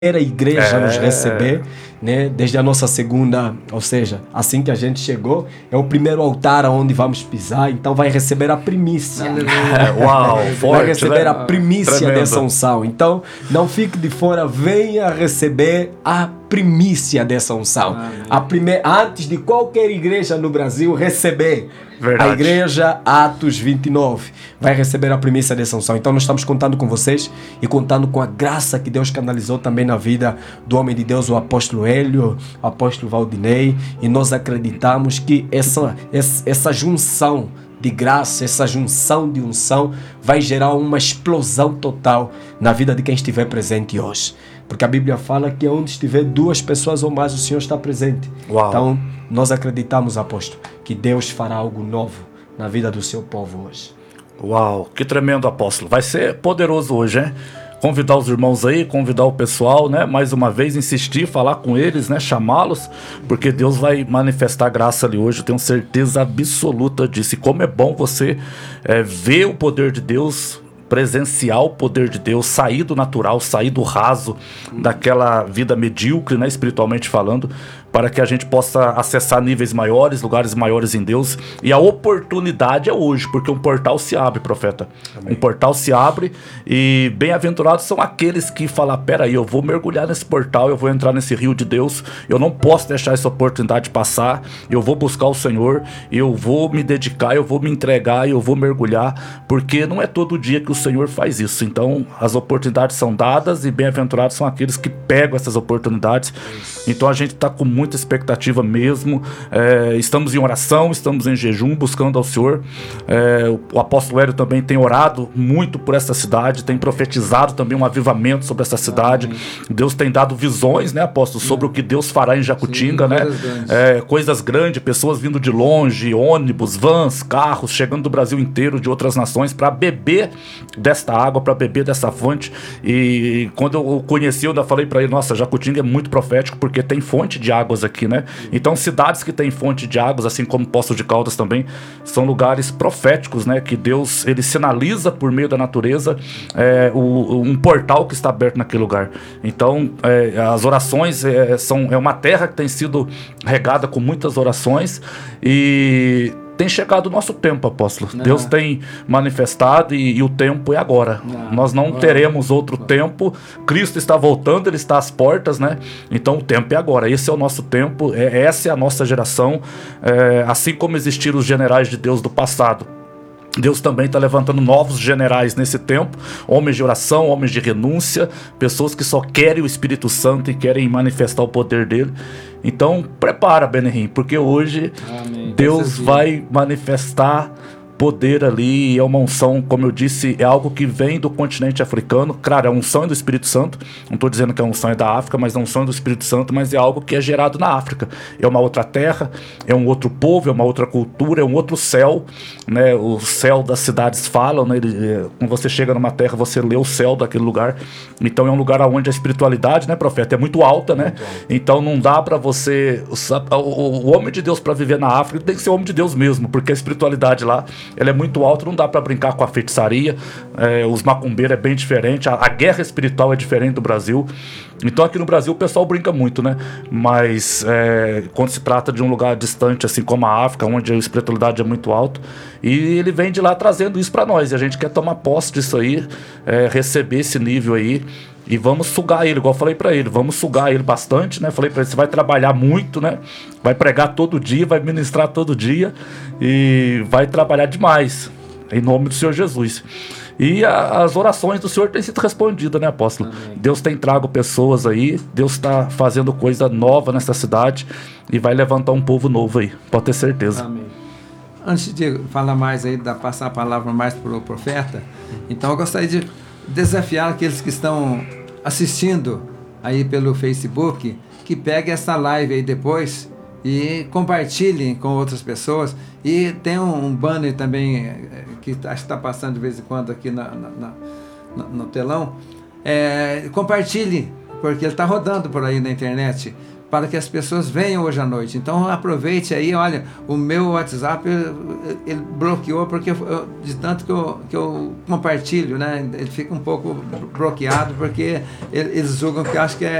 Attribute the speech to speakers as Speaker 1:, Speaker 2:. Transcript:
Speaker 1: igreja nos receber, né? Desde a nossa segunda, ou seja, assim que a gente chegou, é o primeiro altar aonde vamos pisar, então vai receber a primícia.
Speaker 2: Uau, forte,
Speaker 1: vai receber, né? A primícia
Speaker 2: Tremendo.
Speaker 1: dessa unção. Então, não fique de fora, venha receber a primícia dessa unção. Antes de qualquer igreja no Brasil receber.
Speaker 2: Verdade.
Speaker 1: A igreja Atos 29 vai receber a primícia dessa unção. Então nós estamos contando com vocês e contando com a graça que Deus canalizou também na vida do homem de Deus, o apóstolo Hélio, o apóstolo Valdinei, e nós acreditamos que essa junção de graça, essa junção de unção vai gerar uma explosão total na vida de quem estiver presente hoje. Porque a Bíblia fala que onde estiver 2 pessoas ou mais, o Senhor está presente.
Speaker 2: Uau.
Speaker 1: Então, nós acreditamos, apóstolo, que Deus fará algo novo na vida do seu povo hoje.
Speaker 2: Uau, que tremendo, apóstolo. Vai ser poderoso hoje, hein? Convidar os irmãos aí, convidar o pessoal, né? Mais uma vez, insistir, falar com eles, né? Chamá-los, porque Deus vai manifestar graça ali hoje, eu tenho certeza absoluta disso. E como é bom você ver o poder de Deus, presenciar o poder de Deus, sair do natural, sair do raso, daquela vida medíocre, né, espiritualmente falando, para que a gente possa acessar níveis maiores, lugares maiores em Deus. E a oportunidade é hoje, porque um portal se abre, profeta. Amém. Um portal se abre e bem-aventurados são aqueles que falam, peraí, eu vou mergulhar nesse portal, eu vou entrar nesse rio de Deus, eu não posso deixar essa oportunidade passar, eu vou buscar o Senhor, eu vou me dedicar, eu vou me entregar, eu vou mergulhar, porque não é todo dia que o Senhor faz isso. Então, as oportunidades são dadas e bem-aventurados são aqueles que pegam essas oportunidades. Então, a gente está com muita expectativa mesmo, estamos em oração, estamos em jejum, buscando ao Senhor. O apóstolo Hélio também tem orado muito por essa cidade, tem profetizado também um avivamento sobre essa cidade. Amém. Deus tem dado visões, né, apóstolo, sobre o que Deus fará em Jacutinga. Sim, né? Coisas grandes, pessoas vindo de longe, ônibus, vans, carros, chegando do Brasil inteiro, de outras nações, para beber desta água, para beber dessa fonte. E quando eu conheci, eu ainda falei para ele, nossa, Jacutinga é muito profético, porque tem fonte de águas aqui, né? Então, cidades que têm fonte de águas, assim como Poços de Caldas também, são lugares proféticos, né? Que Deus, ele sinaliza por meio da natureza um portal que está aberto naquele lugar. Então, as orações é uma terra que tem sido regada com muitas orações e tem chegado o nosso tempo, apóstolo. Deus tem manifestado e o tempo é agora. Nós não teremos outro tempo. Cristo está voltando, ele está às portas, né? Então o tempo é agora. Esse é o nosso tempo, essa é a nossa geração. Assim como existiram os generais de Deus do passado, Deus também está levantando novos generais nesse tempo, homens de oração, homens de renúncia, pessoas que só querem o Espírito Santo e querem manifestar o poder dele. Então prepara, Benerim, porque hoje Amém. Deus vai manifestar poder ali, é uma unção, como eu disse, é algo que vem do continente africano. Claro, é a unção do Espírito Santo, não estou dizendo que a unção é da África, mas a unção do Espírito Santo, mas é algo que é gerado na África. É uma outra terra, é um outro povo, é uma outra cultura, é um outro céu, né? O céu das cidades falam, né? Quando você chega numa terra, você lê o céu daquele lugar. Então é um lugar onde a espiritualidade, né, profeta, é muito alta, né? Então não dá para você... O homem de Deus, para viver na África, tem que ser homem de Deus mesmo, porque a espiritualidade lá, ela é muito alta, não dá para brincar com a feitiçaria, os macumbeiros é bem diferente, a guerra espiritual é diferente do Brasil. Então aqui no Brasil o pessoal brinca muito, né? Mas quando se trata de um lugar distante, assim como a África, onde a espiritualidade é muito alta, e ele vem de lá trazendo isso para nós, e a gente quer tomar posse disso aí, receber esse nível aí, e vamos sugar ele, igual eu falei pra ele, vamos sugar ele bastante, né? Falei pra ele, você vai trabalhar muito, né? Vai pregar todo dia, vai ministrar todo dia e vai trabalhar demais, em nome do Senhor Jesus. E as orações do Senhor têm sido respondidas, né, apóstolo? Amém. Deus tem trago pessoas aí, Deus está fazendo coisa nova nessa cidade e vai levantar um povo novo aí, pode ter certeza.
Speaker 3: Amém. Antes de falar mais aí, passar a palavra mais para o profeta, então eu gostaria de desafiar aqueles que estão assistindo aí pelo Facebook, que peguem essa live aí depois e compartilhem com outras pessoas. E tem um banner também que está passando de vez em quando aqui no telão. Compartilhe, porque ele está rodando por aí na internet. para que as pessoas venham hoje à noite. Então aproveite aí, olha, o meu WhatsApp ele bloqueou porque de tanto que eu compartilho, né? Ele fica um pouco bloqueado porque eles julgam que eu acho que é